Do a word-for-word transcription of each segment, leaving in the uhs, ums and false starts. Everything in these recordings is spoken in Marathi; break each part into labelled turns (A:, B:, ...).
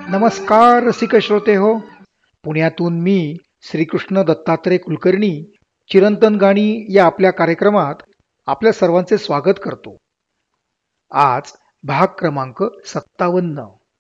A: नमस्कार रसिक श्रोते हो. पुण्यातून मी श्रीकृष्ण दत्तात्रय कुलकर्णी चिरंतन गाणी या आपल्या कार्यक्रमात आपल्या सर्वांचे स्वागत करतो. आज भाग क्रमांक सत्तावन्न.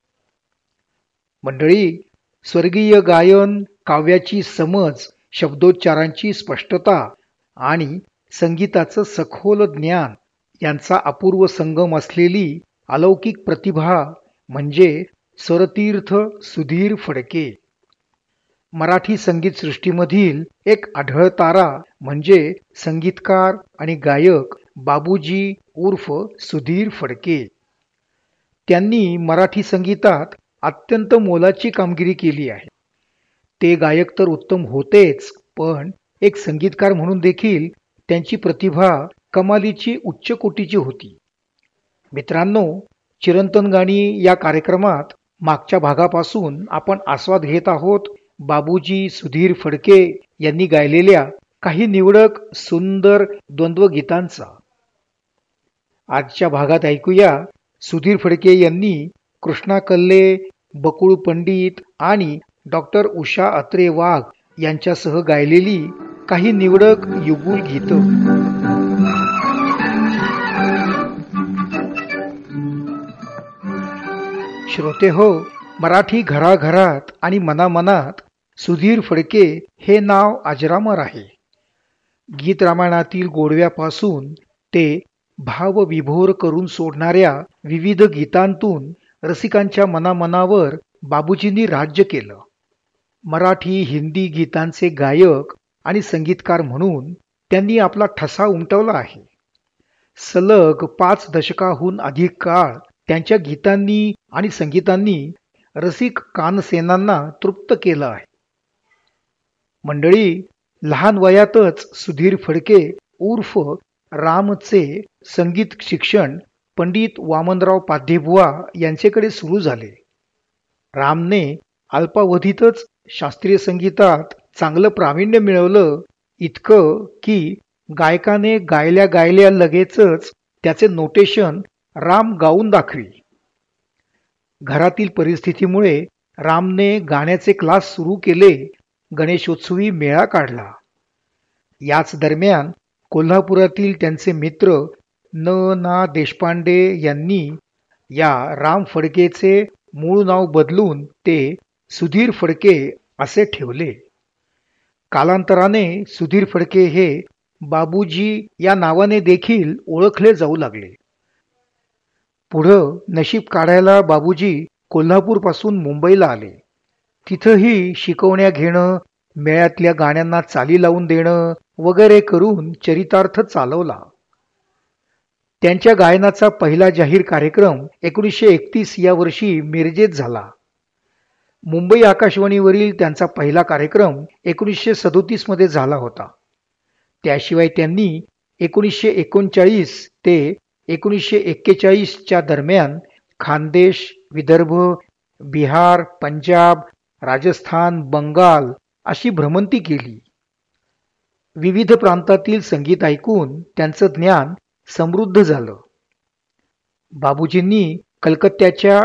A: मंडळी, स्वर्गीय गायन, काव्याची समज, शब्दोच्चारांची स्पष्टता आणि संगीताचं सखोल ज्ञान यांचा अपूर्व संगम असलेली अलौकिक प्रतिभा म्हणजे स्वरतीर्थ सुधीर फडके. मराठी संगीत सृष्टीमधील एक आढळ तारा म्हणजे संगीतकार आणि गायक बाबूजी उर्फ सुधीर फडके. त्यांनी मराठी संगीतात अत्यंत मोलाची कामगिरी केली आहे. ते गायक तर उत्तम होतेच, पण एक संगीतकार म्हणून देखील त्यांची प्रतिभा कमालीची उच्च कोटीची होती. मित्रांनो, चिरंतन गाणी या कार्यक्रमात मागच्या भागापासून आपण आस्वाद घेत आहोत बाबूजी सुधीर फडके यांनी गायलेल्या काही निवडक सुंदर द्वंद्व गीतांचा. आजच्या भागात ऐकूया सुधीर फडके यांनी कृष्णा कल्ले, बकुळ पंडित आणि डॉक्टर उषा अत्रे वाघ यांच्यासह गायलेली काही निवडक युगुल गीतं. श्रोते हो, मराठी घराघरात आणि मनामनात सुधीर फडके हे नाव अजरामर आहे. गीत रामायणातील गोडव्यापासून ते भावविभोर करून सोडणाऱ्या विविध गीतांतून रसिकांच्या मनामनावर बाबूजींनी राज्य केलं. मराठी हिंदी गीतांचे गायक आणि संगीतकार म्हणून त्यांनी आपला ठसा उमटवला आहे. सलग पाच दशकाहून अधिक काळ त्यांच्या गीतांनी आणि संगीतांनी रसिक कानसेनांना तृप्त केलं आहे. मंडळी, लहान वयातच सुधीर फडके उर्फ रामचे संगीत शिक्षण पंडित वामनराव पाध्येबुवा यांच्याकडे सुरू झाले. रामने अल्पावधीतच शास्त्रीय संगीतात चांगलं प्रावीण्य मिळवलं, इतकं की गायकाने गायल्या गायल्या लगेचच त्याचे नोटेशन राम गाऊन दाखवी. घरातील परिस्थितीमुळे रामने गाण्याचे क्लास सुरू केले, गणेशोत्सवी मेळा काढला. याच दरम्यान कोल्हापुरातील त्यांचे मित्र न ना देशपांडे यांनी या राम फडकेचे मूळ नाव बदलून ते सुधीर फडके असे ठेवले. कालांतराने सुधीर फडके हे बाबूजी या नावाने देखील ओळखले जाऊ लागले. पुढं नशीब काढायला बाबूजी कोल्हापूर पासून मुंबईला आले. तिथंही शिकवण्या घेणं, मेळ्यातल्या गाण्यांना चाली लावून देणं वगैरे करून चरितार्थ चालवला. त्यांच्या गायनाचा पहिला जाहीर कार्यक्रम एकोणीसशे एकतीस या वर्षी मिरजेत झाला. मुंबई आकाशवाणीवरील त्यांचा पहिला कार्यक्रम एकोणीसशे सदोतीस मध्ये झाला होता. त्याशिवाय त्यांनी एकोणीसशे एकोणचाळीस ते एकोणीसशे एक्केचाळीसच्या दरम्यान खानदेश, विदर्भ, बिहार, पंजाब, राजस्थान, बंगाल अशी भ्रमंती केली. विविध प्रांतातील संगीत ऐकून त्यांचं ज्ञान समृद्ध झालं. बाबूजींनी कलकत्त्याच्या